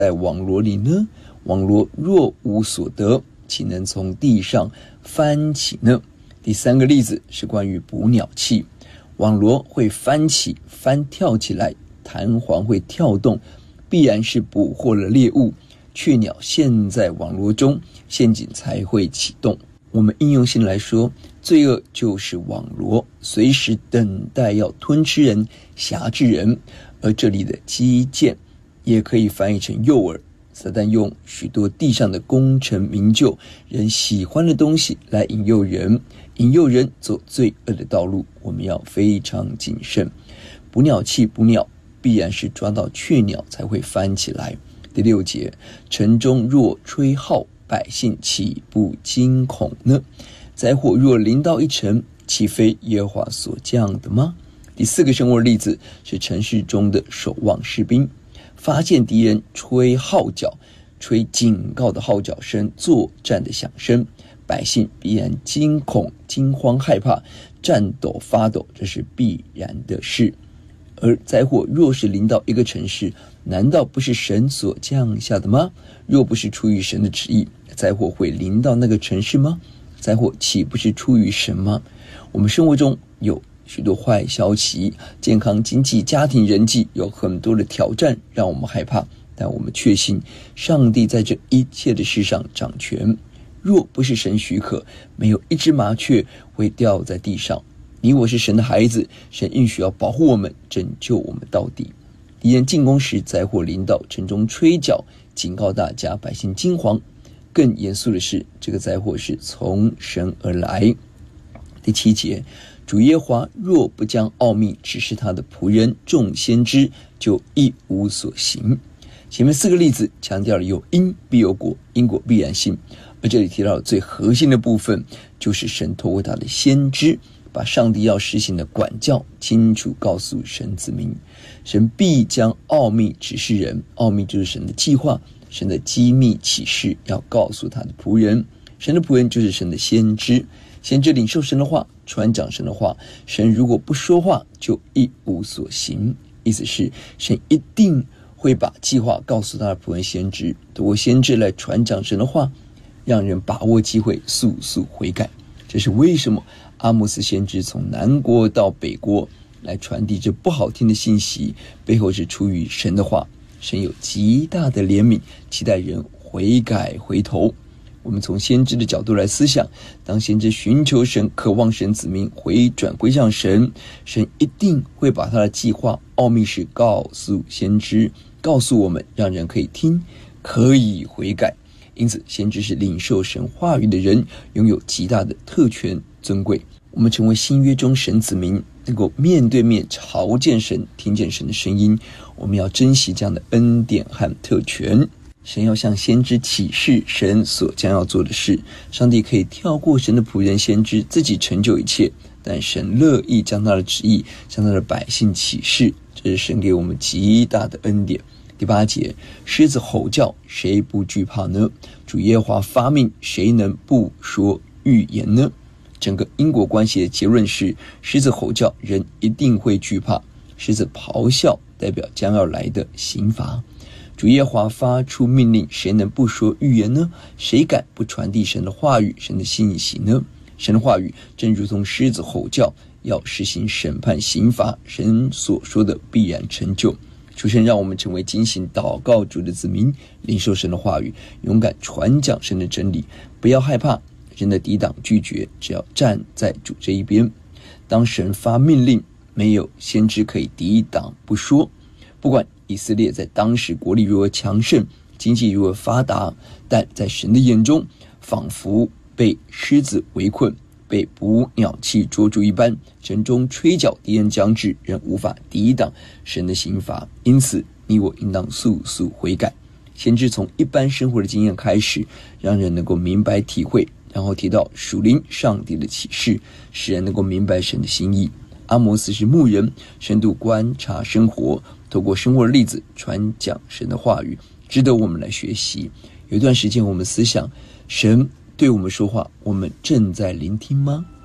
在网罗里呢？网罗若无所得，岂能从地上翻起呢？第三个例子是关于捕鸟器，网罗会翻起，翻跳起来，弹簧会跳动，必然是捕获了猎物，雀鸟陷在网罗中，陷阱才会启动。我们应用性来说，罪恶就是网罗，随时等待要吞吃人、辖制人。而这里的基建也可以翻译成诱饵，撒旦用许多地上的功成名就、人喜欢的东西来引诱人走罪恶的道路。我们要非常谨慎。捕鸟器捕鸟，必然是抓到雀鸟才会翻起来。第6节，城中若吹号，百姓岂不惊恐呢？灾祸若临到一城，岂非耶和华所降的吗？第4个生活例子是城市中的守望士兵，发现敌人吹号角，吹警告的号角声，作战的响声，百姓必然惊恐、惊慌、害怕，战抖发抖，这是必然的事。而灾祸若是临到一个城市，难道不是神所降下的吗？若不是出于神的旨意，灾祸会临到那个城市吗？灾祸岂不是出于神吗？我们生活中有许多坏消息，健康、经济、家庭、人际有很多的挑战让我们害怕，但我们确信上帝在这一切的事上掌权。若不是神许可，没有一只麻雀会掉在地上。你我是神的孩子，神应许要保护我们，拯救我们到底。敌人进攻时，灾祸临到，城中吹角，警告大家，百姓惊惶。更严肃的是，这个灾祸是从神而来。第7节，主耶和华若不将奥秘指示他的仆人众先知，就一无所行。前面4个例子强调了有因必有果，因果必然性。而这里提到的最核心的部分，就是神透过他的先知，把上帝要实行的管教清楚告诉神子民。神必将奥秘指示人，奥秘就是神的计划，神的机密启示要告诉他的仆人。神的仆人就是神的先知，先知领受神的话，传讲神的话。神如果不说话，就一无所行。意思是神一定会把计划告诉他的仆人先知，透过先知来传讲神的话，让人把握机会，速速悔改。这是为什么阿摩斯先知从南国到北国来传递这不好听的信息，背后是出于神的话。神有极大的怜悯，期待人悔改回头。我们从先知的角度来思想，当先知寻求神、渴望神子民回转归向神，神一定会把他的计划、奥秘事告诉先知，告诉我们，让人可以听，可以悔改。因此，先知是领受神话语的人，拥有极大的特权尊贵。我们成为新约中神子民，能够面对面朝见神，听见神的声音，我们要珍惜这样的恩典和特权。神要向先知启示神所将要做的事，上帝可以跳过神的仆人先知，自己成就一切，但神乐意将他的旨意向他的百姓启示，这是神给我们极大的恩典。第8节，狮子吼叫，谁不惧怕呢？主耶和华发命，谁能不说预言呢？整个因果关系的结论是，狮子吼叫，人一定会惧怕；狮子咆哮，代表将要来的刑罚。主耶和华发出命令，谁能不说预言呢？谁敢不传递神的话语、神的信息呢？神的话语正如同狮子吼叫，要实行审判刑罚，神所说的必然成就。求神让我们成为警醒祷告主的子民，领受神的话语，勇敢传讲神的真理，不要害怕人的抵挡拒绝，只要站在主这一边。当神发命令，没有先知可以抵挡不说。不管以色列在当时国力如何强盛，经济如何发达，但在神的眼中，仿佛被狮子围困，被捕鸟器捉住一般，城中吹角，敌人将至，人无法抵挡神的刑罚。因此你我应当速速悔改。先知从一般生活的经验开始，让人能够明白体会，然后提到属灵上帝的启示，使人能够明白神的心意。阿摩斯是牧人，深度观察生活，透过生活的例子传讲神的话语，值得我们来学习。有一段时间我们思想，神对我们说话，我们正在聆听吗？